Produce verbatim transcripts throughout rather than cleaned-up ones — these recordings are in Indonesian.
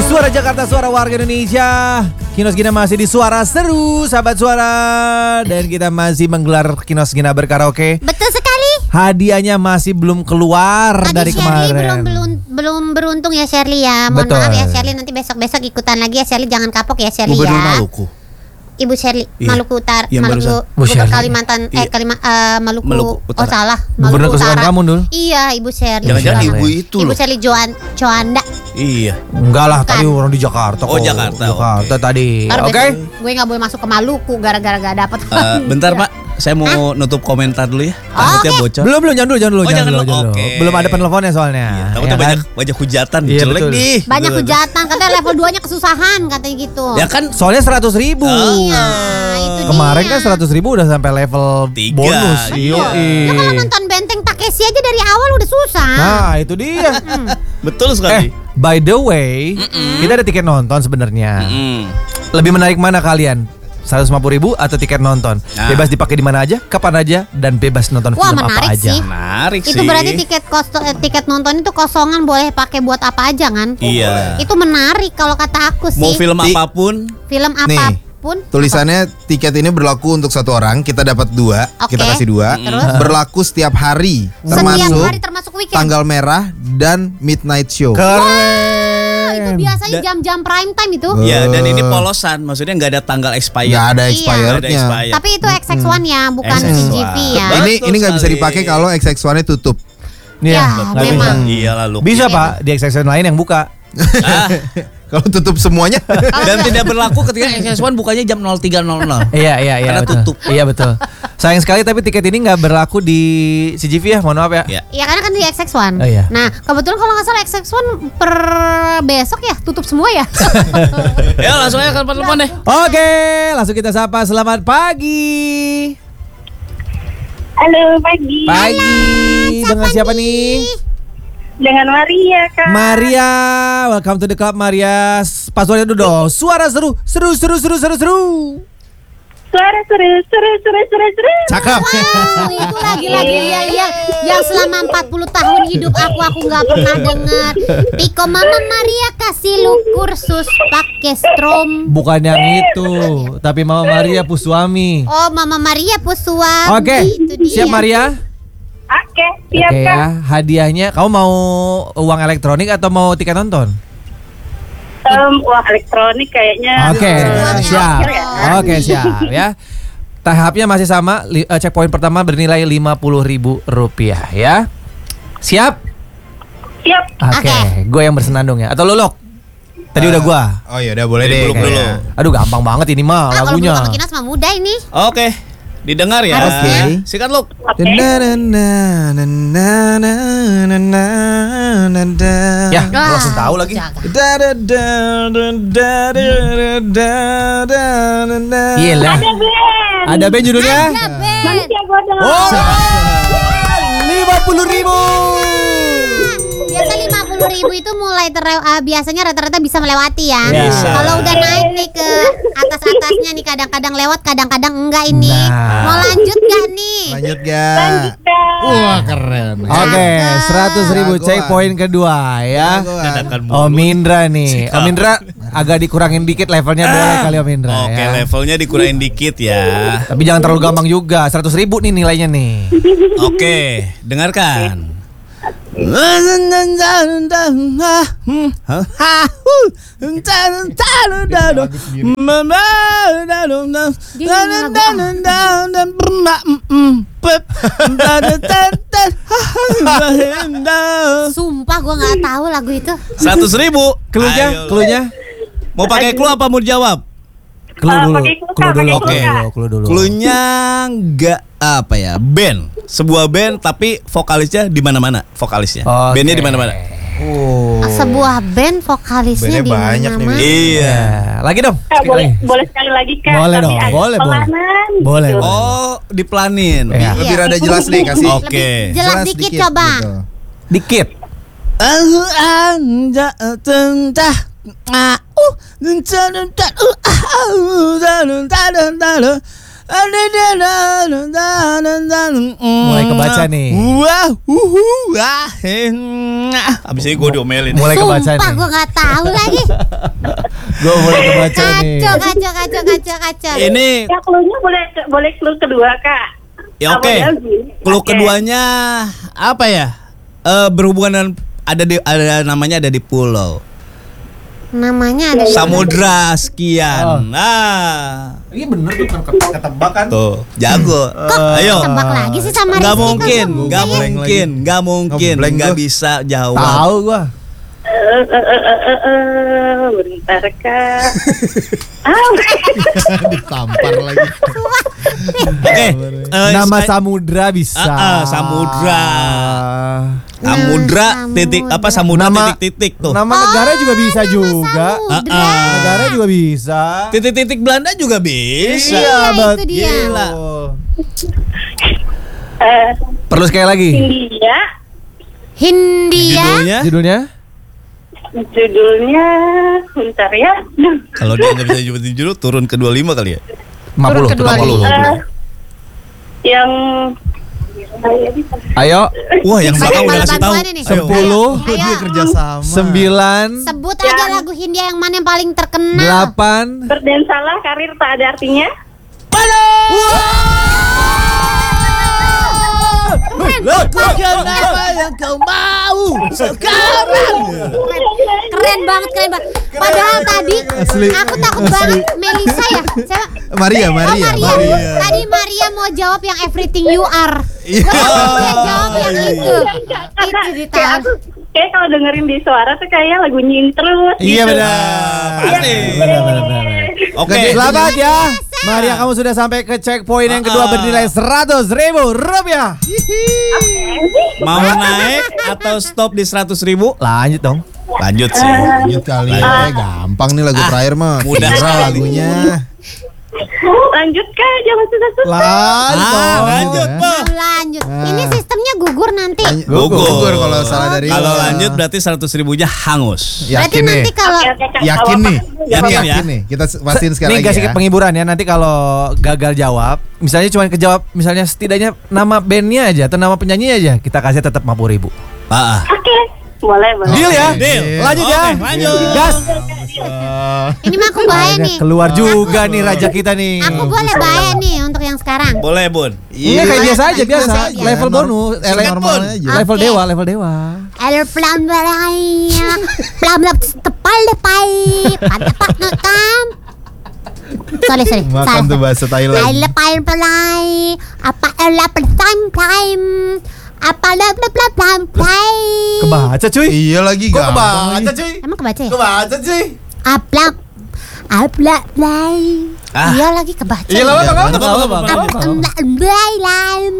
Suara Jakarta, suara warga Indonesia. Kinos Gina masih di Suara Seru, sahabat suara. Dan kita masih menggelar Kinos Gina berkaraoke. Betul sekali. Hadiahnya masih belum keluar Tadi dari Shirley kemarin. belum, belum belum beruntung ya Shirley ya. Mohon Betul. maaf ya Shirley, nanti besok-besok ikutan lagi ya Shirley, jangan kapok ya Shirley Gubernur ya. Maluku. Ibu Shirley, Iya. Maluku Utara, Yang Maluku, barusan. Bu bukan Shirley. Kalimantan, eh Iya. Kalima, eh, Maluku, Maluku oh Utara. salah, Gubernur Maluku kesukaan Utara. kamu, Dul? Iya, Ibu Shirley. Jangan-jangan Jangan. ibu itu Ibu loh. Shirley Joan, Joanda. Iya. Enggak lah, Bukan. tadi orang di Jakarta kok. Oh, Jakarta, Jakarta oke. tadi. Ntar Oke. besok gue nggak boleh masuk ke Maluku gara-gara gak dapet. Eh, bentar Pak, saya mau nutup komentar dulu ya. Takutnya oke. bocor. Belum belum jangan dulu jangan dulu Oh, jangan jangan dulu, dulu. jangan dulu. Oke. Belum ada penelponnya soalnya. Takutnya ya kan? banyak banyak hujatan. Iya, Jelek betul. nih. Banyak Gitu. hujatan, katanya level dua-nya kesusahan katanya gitu. Ya kan Soalnya seratus ribu. Oh. Iya, itu Kemarin dia. kan seratus ribu udah sampai level Tiga. bonus. Iya. Ya kalau nonton Benteng Takeshi aja dari awal udah susah. Nah itu dia. betul eh sekali. by the way, kita ada tiket nonton sebenarnya. Mm. Lebih menarik mana kalian? seratus lima puluh ribu atau tiket nonton? Nah. Bebas dipakai di mana aja, kapan aja, dan bebas nonton Wah, film apa menarik aja. sih. Menarik sih. Itu berarti tiket kos eh, tiket nonton itu kosongan, boleh pakai buat apa aja kan? Iya. Itu menarik kalau kata aku sih. Mau film Di- apapun. Film Nih, apapun. Tulisannya tiket ini berlaku untuk satu orang, kita dapat dua, Oke. kita kasih dua. Terus? Berlaku setiap hari, Setiap termasuk hari termasuk weekend. tanggal merah dan midnight show. Keren. Oh, itu biasanya Dan- jam-jam prime time itu. Ya, dan ini polosan, maksudnya nggak ada tanggal expire. Nggak ada Iya. expirednya. Nggak ada expire. Tapi itu X X one ya, bukan X X one. C G V ya. Betul. Ini ini nggak bisa sekali. dipakai kalau X X one-nya tutup. Nih Ya, nggak memang. bisa. Iya lalu. Bisa pak, di extension lain yang buka. Ah, Kalau tutup semuanya. dan tidak berlaku ketika X S one bukanya jam nol tiga nol nol. Iya iya iya. Karena betul. tutup. Iya betul. Sayang sekali tapi tiket ini nggak berlaku di C G V ya, mohon maaf ya. Ya. Iya karena kan di X X one. Oh, iya. Nah kebetulan kalau nggak salah X X one per besok ya tutup semua ya. Ya langsung aja ke telepon deh. Oke, langsung kita sapa. Selamat pagi. Halo, pagi. Pagi. Dengan siapa nih? Dengan Maria, Kak. Maria, welcome to the club Maria. Passwordnya dulu dong. Suara seru, seru, seru, seru, seru, seru. Suara seru, seru, seru, seru, seru. Cakep. Wow, itu lagi-lagi ya, ya, yang selama empat puluh tahun hidup aku aku nggak pernah dengar. Piko Mama Maria kasih lu kursus pakai strom. Bukan yang itu, tapi Mama Maria Puswami. Oh, Mama Maria Puswa. Oke, Itu dia. siap Maria? Oke, siap, Oke Kak. ya, hadiahnya. Kamu mau uang elektronik atau mau tiket nonton? Em, wah, elektronik kayaknya. Oke, Uang siap. elektronik. Oke, siap ya. Tahapnya masih sama. li- eh, Checkpoint pertama bernilai lima puluh ribu rupiah ya. Siap? Siap. Oke, Oke. gue yang bersenandung ya. Atau Lolok? Tadi udah gua. Oh iya, udah boleh Jadi deh. peluk kayaknya. dulu. Aduh, gampang banget ini mah Ah, kalau lagunya. belum sama Kinas mah muda ini. Oke, didengar ya. Oke. Sikat lu. Oke. Na, na, na, na, na, na, na, na, na, na. Ya, Wah, gua langsung tahu lagi. jaga. Da, da, da, da, da, da, da, da, da, da. Gila. Ada Ben. Ada band judulnya? Ada Ben. Manusia bodoh. Oh, lima puluh ribu. Biasa lima puluh ribu itu mulai ter uh, biasanya rata-rata bisa melewati ya. Bisa. Kalau udah naik nih ke atas-atasnya nih kadang-kadang lewat, kadang-kadang enggak ini. Nah. Mau lanjut gak nih? Lanjut gak? Lanjut, Kak. Wah, keren. Oke, seratus ribu Jagoan. checkpoint kedua ya. Jagoan. Dadakan mulu. Om Indra nih. Sikap. Om Indra agak dikurangin dikit levelnya boleh kali Om Indra Oke, ya. levelnya dikurangin dikit ya. Tapi jangan terlalu gampang juga. Seratus ribu nih nilainya nih. Oke, dengarkan. Sumpah gua nggak tahu lagu itu. Seratus ribu. Cluenya, Ayo. cluenya. Mau pakai clue apa mau dijawab? Clue Ah, dulu. pakai clue, Clue Kak, dulu. pakai Clue clue, dulu. Clue dulu. Cluenya nggak apa ya? Band. Sebuah band tapi vokalisnya di mana-mana. Vokalisnya. Oke. Bandnya di mana-mana. Oh. Sebuah band vokalisnya Bandnya di banyak nih, mana-mana. Iya. Ya, lagi dong. Kak, sekali boleh, lagi. boleh sekali lagi, Kak. Boleh Tapi dong, agak boleh, boleh. pelanan Boleh, gitu. boleh. Oh, diplanin. Ya. Lebih rada jelas nih kasih. Oke. Lebih jelas dikit coba. gitu. Dikit. Aku anja tentah ah uh tentang uh ah uh Mulai kebaca nih. Wah, uhu, wah. Abis ini gue diomelin. Mulai kebaca Sumpah nih. gue gak tahu lagi. Gue mulai kebaca nih. Kacau, kacau, kacau, kacau, kacau. Ini Ya clue-nya boleh boleh clue kedua kak. ya oke. Apa lagi? Clue Oke. keduanya apa ya? Eh berhubungan dengan ada di ada namanya ada di pulau. Namanya ada Samudra sekian. Oh. Nah, Iya bener tuh kan ketebak kan. tuh jago. Ayo. tebak lagi sih sama Gak Rizky, mungkin, kok gak bisa ya? mungkin, gak mungkin, Ngeblank gak gua. bisa jawab. Tahu gua. Eh, eh, eh, eh, eh, eh, bentar kak. Ah, Ditampar lagi. Oke, eh, Nama Sky- samudra bisa. Ah, ah, samudra. Ah. Samudra Nah, titik samudra. apa samudra Nama- titik-titik tuh. Nama negara juga bisa juga. Samudra. Ah, ah. Negara juga bisa. Titik-titik Belanda juga bisa. Iya, itu betul. dia. Gila. eh, Perlu sekali lagi. India. Hindia. Judulnya? Judulnya? Judulnya bentar ya. Kalau dia nggak bisa nyebutin judul, turun ke dua puluh lima kali ya. lima puluh. Turun ke dua puluh. Eh, yang Ayo. Wah, yang Banyak salah udah malah kasih tahu. bantuan ini. Ayo. Sepuluh. Ayo. Dia kerja sama. Sembilan. Sebut aja lagu Hindia yang mana yang paling terkenal. Delapan. berdan salah karir tak ada artinya. Kenapa yang kau mau sekarang? Keren, keren banget, keren banget. Padahal tadi Asli. aku takut banget Melisa ya. Siapa? Maria, Oh, Maria, Maria. Maria. Tadi Maria mau jawab yang everything you are. Iya. Dia jawab yang itu. Itu Kayak ditahan. aku kayak kalau dengerin di suara tuh kayak lagu nyin terus. Iya gitu. benar. Pasti. Benar, benar, benar. Oke. Selamat ya. Maria, kamu sudah sampai ke checkpoint yang kedua bernilai seratus ribu rupiah. Mau naik atau stop di seratus ribu? Lanjut dong. Lanjut sih. Lanjut kali ya. Gampang nih lagu terakhir mah. mudah Viral sekali. lagunya. Lanjut kak, jangan susah-susah. Lanjut. Ah, lanjut, ya. Po. Lanjut. Ah. Ini sistemnya gugur nanti. Gugur. Gugur kalau salah dari Kalau lanjut berarti seratus ribunya hangus. Berarti Yakin nih. nanti kalau Oke, oke, Kak. Yakin Kalau nih. apa- Yakin, Yakin ya? yakin nih. Kita pastiin sekali Ini lagi kasih ya. penghiburan ya. Nanti kalau gagal jawab, misalnya cuma kejawab, misalnya setidaknya nama bandnya aja atau nama penyanyi aja, kita kasih tetap lima puluh ribu. Ah, ah. Oke, boleh boleh. Deal ya? Deal. Lanjut ya. Oke, lanjut. Gas. ini mah aku bahaya Akhirnya nih. keluar juga nih raja kita nih. Aku boleh bahaya nih untuk yang sekarang. Boleh, Bun. Iya kayak biasa aja biasa. aja. Level Nor- bonus, eh, Normal level, aja. level Oke. dewa, level dewa. Ada pelan belanya, pelan pelan tepal depai, pada pak nekam. Sorry sorry. Makan salah. tuh bahasa Thailand. Ay lepay pelay, apa ela pelan time, apa la la la pelan play. Kebaca cuy. Iya lagi Kok gampang. kebaca cuy? Emang kebaca ya? Kebaca cuy. Aplak, aplak play. Ah. Iya lagi kebaca. Iya lah, Ya, apa mantap, apa apa. Aplak play lam.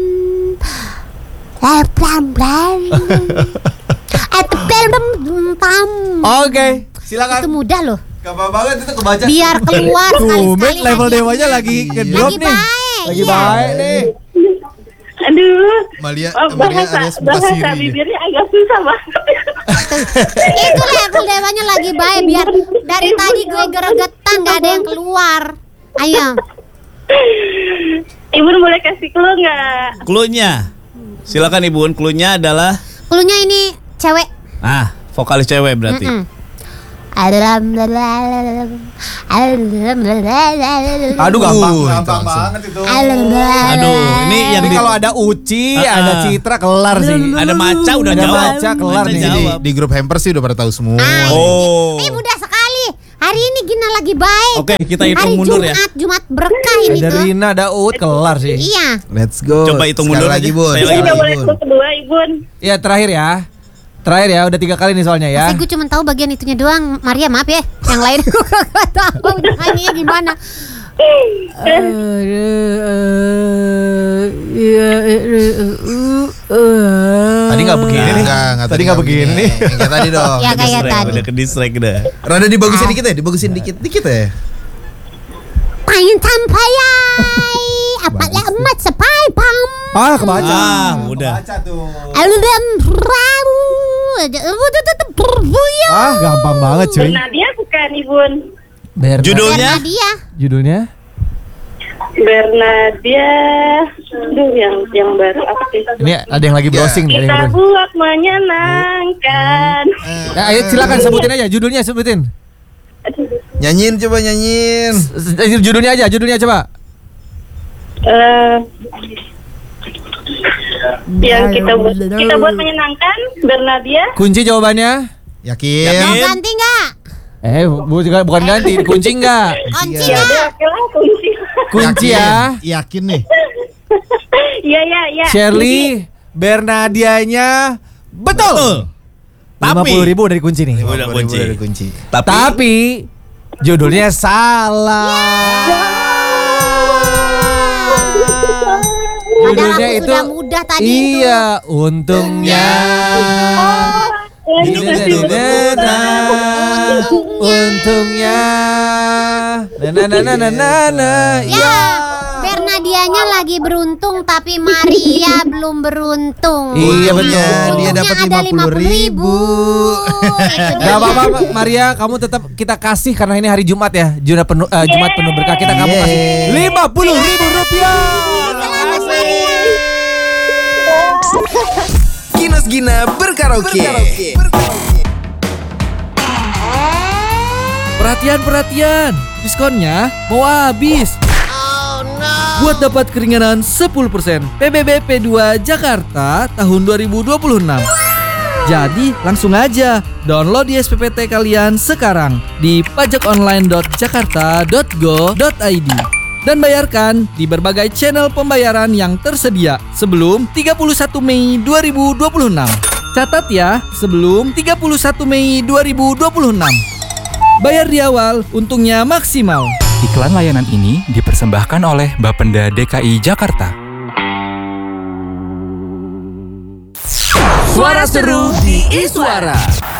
Eh pelan pelan. Eh pelan pam. Oke, Itu silakan. mudah loh. Gampang banget itu kebaca. Biar keluar sekali-sekali. Tumen level hadiah. dewanya lagi ngedrop Lagi nih. baik, Lagi iya. baik nih. Aduh. Malia, Oh, Malia bahasa alias buka bahasa siri. bibirnya agak susah banget. Itu level dewanya lagi baik. Biar dari tadi gue geregetan gak ada yang keluar. Ayo. Ibu boleh kasih clue nggak? Cluenya. Silakan Ibu. Cluenya adalah Klunya ini cewek. ah, vokalis cewek berarti. Mm-mm. Aduh gampang, Uh, gampang itu langsung. banget itu. Aduh, ini yang Jadi di, kalau ada Uci, Ah, ada ah. Citra kelar sih. ada Maca udah Ada jawab. Maca kelar Maca nih. Di, jawab. di grup hampers sih udah pada tahu semua. Ah, Oh. Ini mudah sekali. Hari ini Gina lagi baik. Oke, kita hitung Hari mundur ya. Jumat, Jumat berkah ini Ada tuh. Rina, ada Ut kelar sih. Iya. Let's go. Coba hitung Sekali mundur lagi, aja. Bun. Saya Ini lagi, udah Sekali boleh lagi, clue Bun. kedua, Ibu. Ya terakhir ya. Terakhir ya, udah tiga kali nih soalnya ya. Tapi gue cuma tahu bagian itunya doang. Maria maaf ya. Yang lain gue gak tahu udah nyanyinya gimana. Tadi nggak begini nih. Enggak, enggak Tadi nggak begini. Yang kayak tadi dong. Ya kayak distract, tadi. udah ke distract udah. Rada dibagusin dikit ya, dibagusin dikit, dikit ya. Paling sampai apa ya emat sepai pam. Ah, kebaca. Ah, udah. Kebaca tuh. Aludem rabu. Ah, gampang banget cuy. Nadia bukan, Ibu. Berna. Judulnya? Dia. Judulnya? Bernadia. Aduh, yang yang baru apa sih? Ini ada yang lagi browsing nih. Ada yang Kita browsing. buat menyenangkan. Nah, ayo silakan sebutin aja judulnya, sebutin. Nyanyiin coba nyanyiin. S- s- Judulnya aja, judulnya coba. Eh, yang kita buat kita buat menyenangkan, Bernadia. Kunci jawabannya? Yakin? Mau ganti nggak? Eh, bu- bukan bukan ganti, kunci enggak? Kunci Ya nggak? udah, oke lah, kunci. Kunci ya. Yakin nih. Iya, iya, iya. Shirley, Bernadianya betul. Lima puluh ribu dari kunci nih. Udah kunci. Udah kunci. Tapi, Tapi judulnya salah. Padahal Judulnya aku itu sudah mudah tadi itu. Iya, untungnya. Dina-dina-dina. Untungnya. Na-na-na-na-na-na. Ya, Bernadianya lagi beruntung tapi Maria belum beruntung. Iya, betul. Dia Untungnya dapat ada lima puluh ribu. Itu dia. Gak apa-apa Maria, kamu tetap kita kasih karena ini hari Jumat ya. Jumat penuh eh, Jumat penuh berkah, kita kamu kasih lima puluh ribu rupiah. Selamat Maria. Kinos Gina berkaraoke. Perhatian-perhatian, diskonnya mau habis. Buat dapat keringanan sepuluh persen P B B P dua Jakarta tahun dua ribu dua puluh enam. Jadi langsung aja download di S P P T kalian sekarang di pajakonline dot jakarta dot go dot i d dan bayarkan di berbagai channel pembayaran yang tersedia sebelum tiga puluh satu Mei dua ribu dua puluh enam. Catat ya, sebelum tiga puluh satu Mei dua ribu dua puluh enam. Bayar di awal, untungnya maksimal. Iklan layanan ini dipersembahkan oleh Bapenda D K I Jakarta. Suara seru di Iswara.